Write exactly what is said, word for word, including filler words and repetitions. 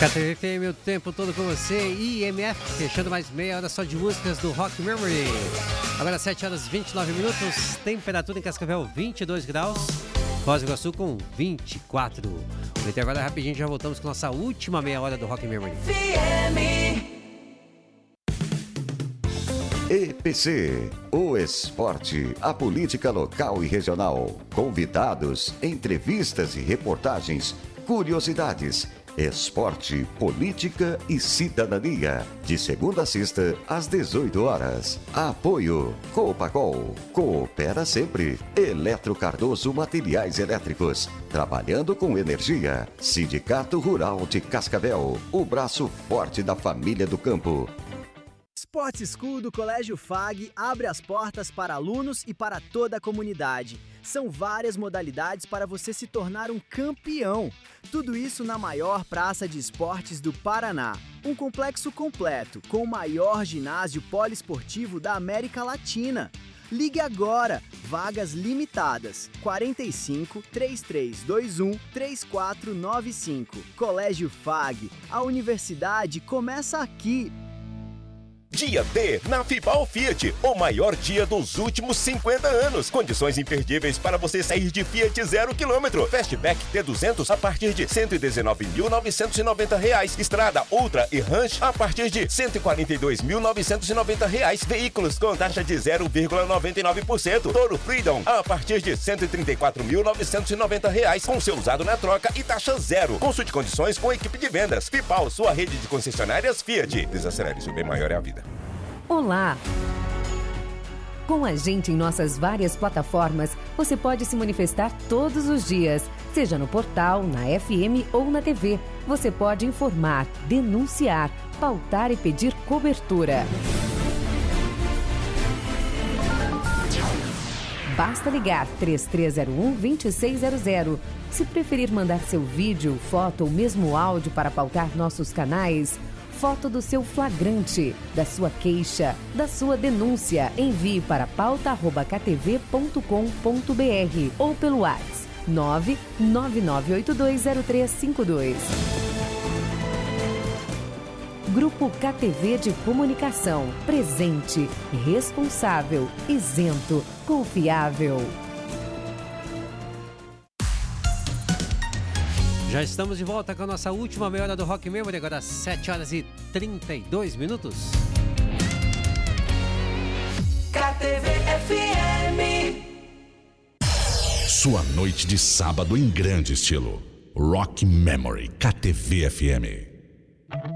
K T V F M o tempo todo com você, I M F, fechando mais meia hora só de músicas do Rock Memory. Agora sete horas e vinte e nove minutos, temperatura em Cascavel vinte e dois graus, Foz do Iguaçu com vinte e quatro. No intervalo é rapidinho, já voltamos com nossa última meia hora do Rock Memory. E P C, o esporte, a política local e regional, convidados, entrevistas e reportagens, curiosidades, esporte, política e cidadania. De segunda a sexta, às dezoito horas. Apoio Copacol. Coopera sempre. Eletro Cardoso Materiais Elétricos. Trabalhando com energia. Sindicato Rural de Cascavel. O braço forte da família do campo. Sport School do Colégio F A G abre as portas para alunos e para toda a comunidade. São várias modalidades para você se tornar um campeão. Tudo isso na maior praça de esportes do Paraná. Um complexo completo, com o maior ginásio poliesportivo da América Latina. Ligue agora, vagas limitadas, quarenta e cinco, trinta e três vinte e um, trinta e quatro noventa e cinco. Colégio F A G, a universidade começa aqui. Dia D na Fibal Fiat, o maior dia dos últimos cinquenta anos. Condições imperdíveis para você sair de Fiat zero quilômetro. Fastback T duzentos a partir de cento e dezenove mil novecentos e noventa reais. Estrada Ultra e Ranch a partir de cento e quarenta e dois mil novecentos e noventa reais. Veículos com taxa de zero vírgula noventa e nove por cento. Toro Freedom a partir de cento e trinta e quatro mil novecentos e noventa reais. Com seu usado na troca e taxa zero. Consulte condições com a equipe de vendas. Fibal, sua rede de concessionárias Fiat. Desacelere, seu bem maior é a vida. Olá! Com a gente em nossas várias plataformas, você pode se manifestar todos os dias, seja no portal, na F M ou na T V. Você pode informar, denunciar, pautar e pedir cobertura. Basta ligar três três zero um, dois seis zero zero. Se preferir mandar seu vídeo, foto ou mesmo áudio para pautar nossos canais, foto do seu flagrante, da sua queixa, da sua denúncia, envie para pauta arroba k t v ponto com ponto b r ou pelo WhatsApp nove nove nove oito dois zero três cinco dois. Grupo K T V de Comunicação. Presente, responsável, isento, confiável. Já estamos de volta com a nossa última meia hora do Rock Memory, agora sete horas e trinta e dois minutos. K T V F M. Sua noite de sábado em grande estilo. Rock Memory, K T V F M.